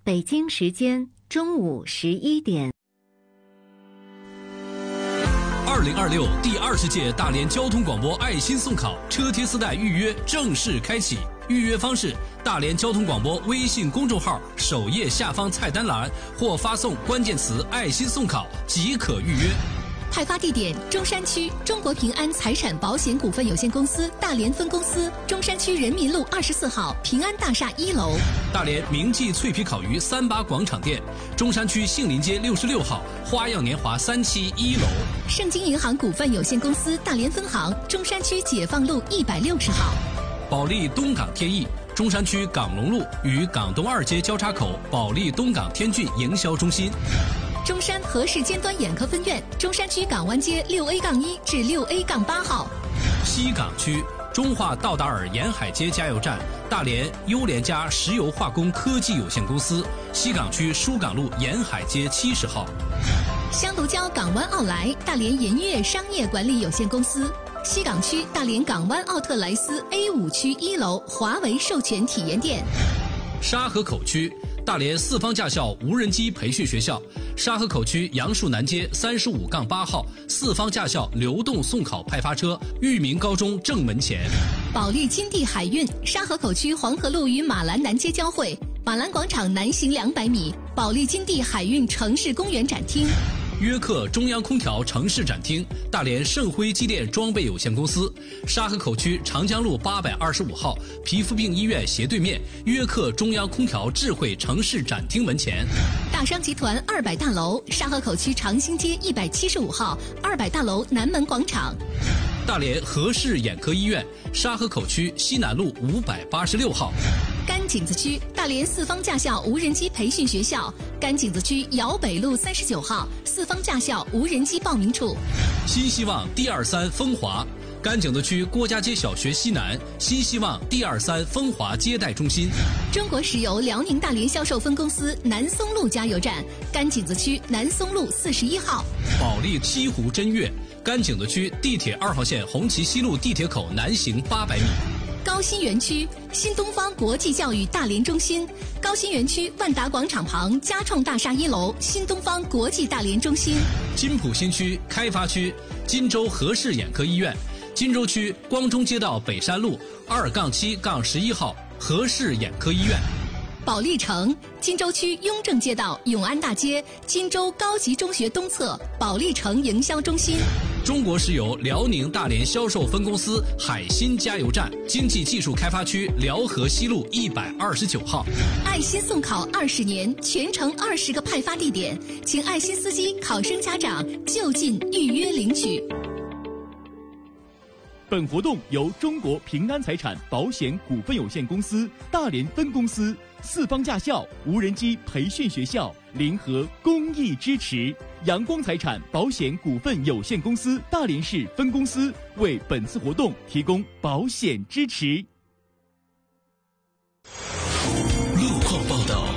北京时间中午11点。 2026第20届大连交通广播爱心送考车贴丝带预约正式开启，预约方式：大连交通广播微信公众号首页下方菜单栏，或发送关键词“爱心送考”即可预约。 派发地点：中山区中国平安财产保险股份有限公司大连分公司，中山区人民路24号平安大厦1楼。 大连明记脆皮烤鱼388广场店，中山区杏林街66号花样年华3期1楼。 盛京银行股份有限公司大连分行，中山区解放路160号。 保利东港天翼，中山区港龙路与港东2街交叉口保利东港天骏营销中心。 中山和氏尖端眼科分院，中山区港湾街6A-1至6A-8号。 西港区中华道达尔沿海街加油站，大连优联家石油化工科技有限公司，西港区疏港路沿海街70号。 香炉礁港湾奥莱大连银悦商业管理有限公司，西港区大连港湾奥特莱斯 A5区1楼华为授权体验店。 沙河口区大连四方驾校无人机培训学校，沙河口区杨树南街35-8号四方驾校流动送考派发车，裕民高中正门前。 保利金地海运沙河口区黄河路与马兰南街交汇，马兰广场南行200米，保利金地海运城市公园展厅。 约克中央空调城市展厅，大连盛辉机电装备有限公司，沙河口区长江路825号皮肤病医院斜对面，约克中央空调智慧城市展厅门前。 大商集团200大楼，沙河口区长兴街175号200大楼南门广场。 大连和氏眼科医院，沙河口区西南路586号。 甘井子区大连四方驾校无人机培训学校，甘井子区瑶北路39号四方驾校无人机报名处。 新希望D23风华，甘井子区郭家街小学西南，新希望D23风华接待中心。 中国石油辽宁大连销售分公司南松路加油站，甘井子区南松路41号。 保利西湖真悦，甘井子区地铁2号线红旗西路地铁口南行800米。 高新园区新东方国际教育大连中心，高新园区万达广场旁嘉创大厦1楼新东方国际大连中心。 金浦新区开发区金州和氏眼科医院，金州区光中街道北山路2-7-11号和氏眼科医院。 保利城金州区雍正街道永安大街金州高级中学东侧保利城营销中心。 中国石油辽宁大连销售分公司海新加油站，经济技术开发区辽河西路129号。 爱心送考20年，全程20个派发地点，请爱心司机、考生家长就近预约领取。 本活动由中国平安财产保险股份有限公司大连分公司、四方驾校无人机培训学校联合公益支持，阳光财产保险股份有限公司大连市分公司为本次活动提供保险支持。 路况报道。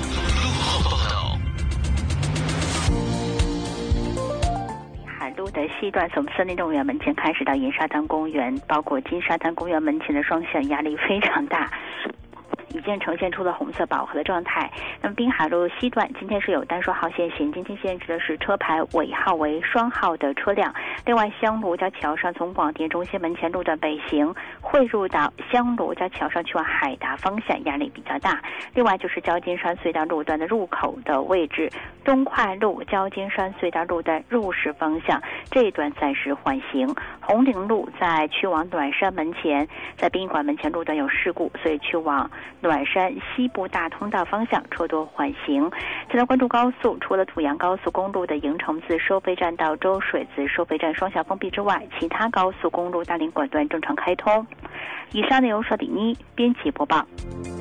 路的西段从森林动物园门前开始到银沙滩公园，包括金沙滩公园门前的双向压力非常大，已经呈现出了红色饱和的状态。那么滨海路西段今天是有单双号限行，今天限制的是车牌尾号为双号的车辆。另外香炉交桥上从广电中心门前路段北行汇入到香炉交桥上去往海达方向压力比较大。另外就是交金山隧道路段的入口的位置，东快路交金山隧道路段入市方向这一段暂时缓行。红岭路在去往暖山门前，在宾馆门前路段有事故，所以去往暖山西部大通道方向车多缓行。再来关注高速，除了土阳高速公路的营城自收费站到周水子收费站双向封闭之外，其他高速公路大连管段正常开通。以上内容是李妮编辑播报。